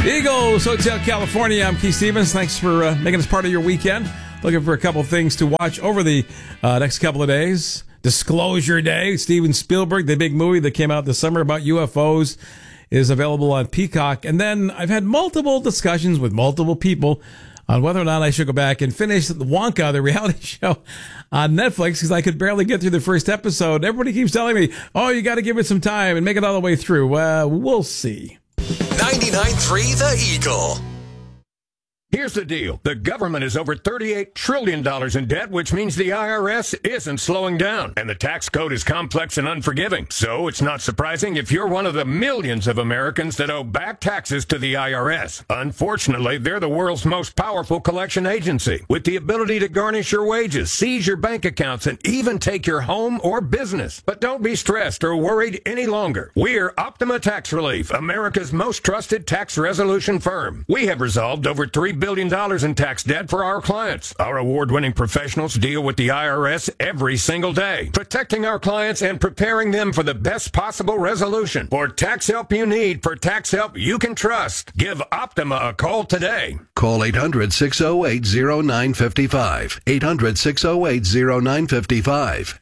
Eagles Hotel California. I'm Keith Stevens. Thanks for making us part of your weekend. Looking for a couple of things to watch over the next couple of days. Disclosure Day. Steven Spielberg, the big movie that came out this summer about UFOs, is available on Peacock. And then I've had multiple discussions with multiple people on whether or not I should go back and finish Wonka, the reality show on Netflix, because I could barely get through the first episode. Everybody keeps telling me, oh, you got to give it some time and make it all the way through. Well, we'll see. 99.3 The Eagle. Here's the deal. The government is over $38 trillion in debt, which means the IRS isn't slowing down. And the tax code is complex and unforgiving. So it's not surprising if you're one of the millions of Americans that owe back taxes to the IRS. Unfortunately, they're the world's most powerful collection agency, with the ability to garnish your wages, seize your bank accounts, and even take your home or business. But don't be stressed or worried any longer. We're Optima Tax Relief, America's most trusted tax resolution firm. We have resolved over $3 billion in tax debt for our clients. Our award-winning professionals deal with the IRS every single day, protecting our clients and preparing them for the best possible resolution. For tax help you need, for tax help you can trust, give Optima a call today. Call 800-608-0955. 800-608-0955.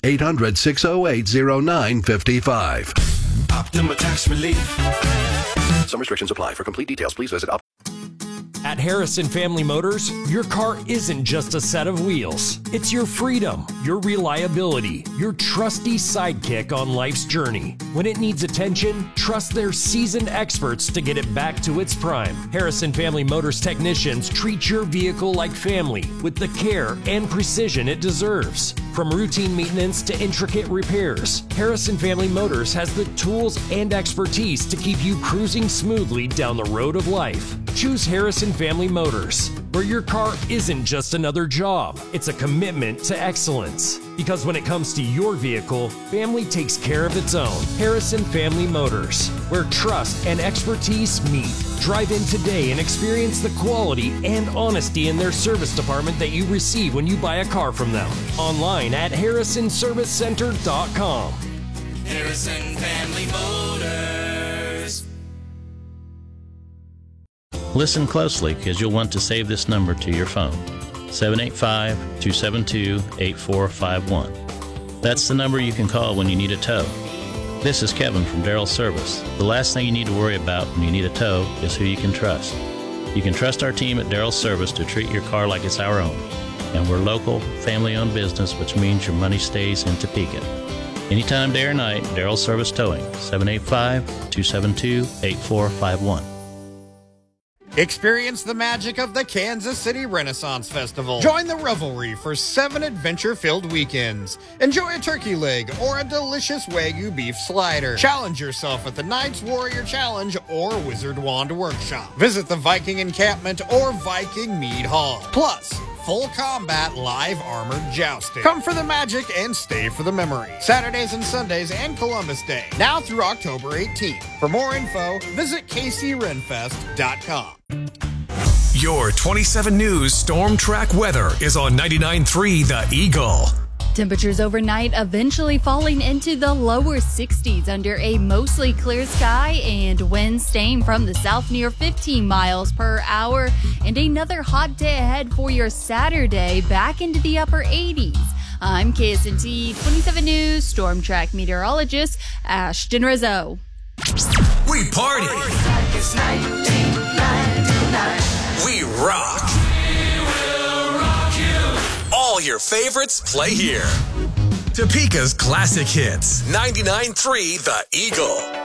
800-608-0955. Optima Tax Relief. Some restrictions apply. For complete details, please visit At Harrison Family Motors, your car isn't just a set of wheels. It's your freedom, your reliability, your trusty sidekick on life's journey. When it needs attention, trust their seasoned experts to get it back to its prime. Harrison Family Motors technicians treat your vehicle like family with the care and precision it deserves. From routine maintenance to intricate repairs, Harrison Family Motors has the tools and expertise to keep you cruising smoothly down the road of life. Choose Harrison Family Motors, where your car isn't just another job, it's a commitment to excellence. Because when it comes to your vehicle, family takes care of its own. Harrison Family Motors, where trust and expertise meet. Drive in today and experience the quality and honesty in their service department that you receive when you buy a car from them. Online at harrisonservicecenter.com. Harrison Family Motors. Listen closely, because you'll want to save this number to your phone. 785-272-8451. That's the number you can call when you need a tow. This is Kevin from Darrell Service. The last thing you need to worry about when you need a tow is who you can trust. You can trust our team at Darrell Service to treat your car like it's our own. And we're local, family-owned business, which means your money stays in Topeka. Anytime, day or night, Darrell Service Towing, 785-272-8451. Experience the magic of the Kansas City Renaissance Festival. Join the revelry for 7 adventure-filled weekends. Enjoy a turkey leg or a delicious Wagyu beef slider. Challenge yourself at the Knights Warrior Challenge or Wizard Wand Workshop. Visit the Viking Encampment or Viking Mead Hall. Plus, full combat live armored jousting. Come for the magic and stay for the memory. Saturdays and Sundays and Columbus Day. Now through October 18th. For more info, visit kcrenfest.com. Your 27 News Storm Track weather is on 99.3 The Eagle. Temperatures overnight eventually falling into the lower 60s under a mostly clear sky and winds staying from the south near 15 miles per hour. And another hot day ahead for your Saturday, back into the upper 80s. I'm KSNT 27 News Storm Track meteorologist Ashton Rizzo. We party. It's 1999. We rock. We will rock you. All your favorites play here. Topeka's classic hits. 99.3 The Eagle.